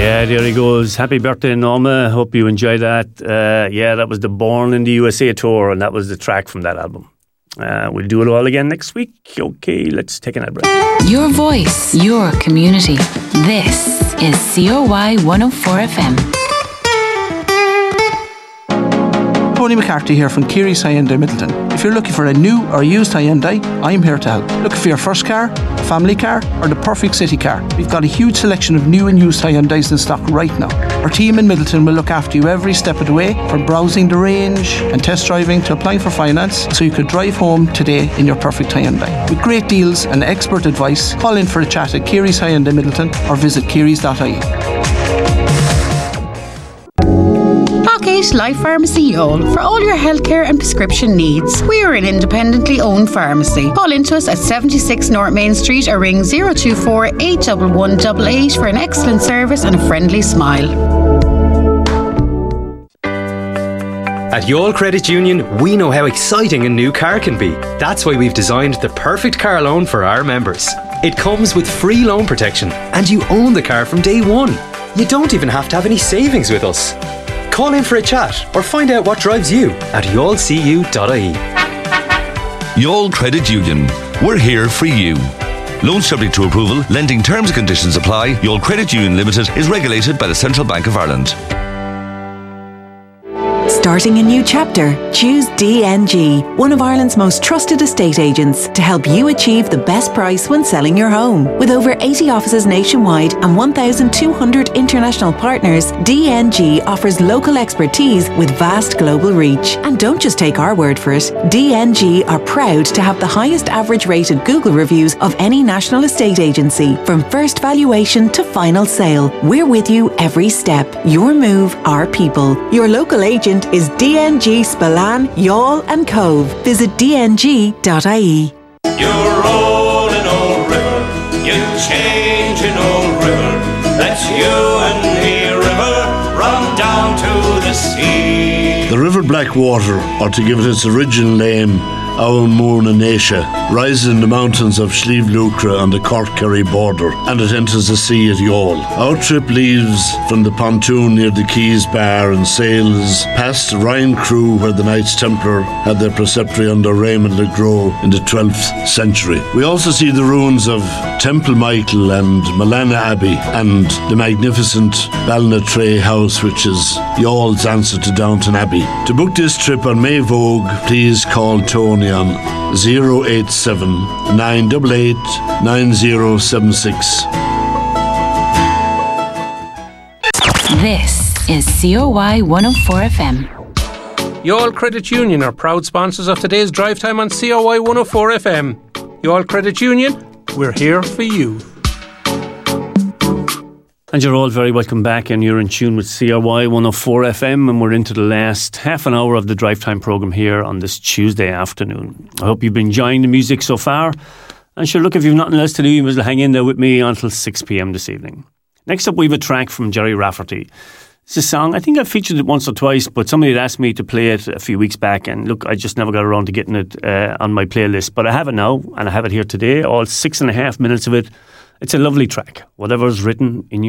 Yeah, there he goes. Happy birthday, Norma. Hope you enjoyed that. That was the Born in the USA tour, and that was the track from that album. We'll do it all again next week. Okay, let's take another break. Your voice, your community. This is COY 104 FM. Tony McCarthy here from Keary's Hyundai Middleton. If you're looking for a new or used Hyundai, I'm here to help. Looking for your first car, family car, or the perfect city car? We've got a huge selection of new and used Hyundais in stock right now. Our team in Middleton will look after you every step of the way, from browsing the range and test driving to applying for finance, so you could drive home today in your perfect Hyundai. With great deals and expert advice, call in for a chat at Keary's Hyundai Middleton or visit kearys.ie. Parkgate Life Pharmacy Youghal. For all your healthcare and prescription needs, we are an independently owned pharmacy. Call into us at 76 North Main Street or ring 024 811 88 for an excellent service and a friendly smile. At Youghal Credit Union, we know how exciting a new car can be. That's why we've designed the perfect car loan for our members. It comes with free loan protection and you own the car from day one. You don't even have to have any savings with us. Call in for a chat or find out what drives you at youghal.cu.ie. Youghal Credit Union. We're here for you. Loans subject to approval. Lending terms and conditions apply. Youghal Credit Union Limited is regulated by the Central Bank of Ireland. Starting a new chapter? Choose DNG, one of Ireland's most trusted estate agents, to help you achieve the best price when selling your home. With over 80 offices nationwide and 1,200 international partners, DNG offers local expertise with vast global reach. And don't just take our word for it. DNG are proud to have the highest average rated Google reviews of any national estate agency. From first valuation to final sale, we're with you every step. Your move, our people. Your local agent is DNG Spillane, Youghal and Cove. Visit dng.ie. You're rolling old river, you changing old river. That's you and me, river, run down to the sea. The River Blackwater, or to give it its original name, Owl Mourna Naisha, rises in the mountains of Slieve Lucra on the Cork-Kerry border, and it enters the sea at Youghal. Our trip leaves from the pontoon near the Keys Bar and sails past Ryan Crew, where the Knights Templar had their preceptory under Raymond le Gros in the 12th century. We also see the ruins of Temple Michael and Malana Abbey, and the magnificent Ballinatray House, which is Youghall's answer to Downton Abbey. To book this trip on May Vogue, please call Tony on 087 988 9076. This is COY 104 FM. Youghal Credit Union are proud sponsors of today's drive time on COY 104 FM. Youghal Credit Union, we're here for you. And you're all very welcome back, and you're in tune with CRY 104 FM, and we're into the last half an hour of the Drive Time programme here on this Tuesday afternoon. I hope you've been enjoying the music so far. And sure, look, if you've nothing else to do, you must hang in there with me until 6 p.m. this evening. Next up, we have a track from Jerry Rafferty. It's a song, I think I've featured it once or twice, but somebody had asked me to play it a few weeks back, and look, I just never got around to getting it on my playlist. But I have it now, and I have it here today, all 6.5 minutes of it. It's a lovely track, whatever's written in your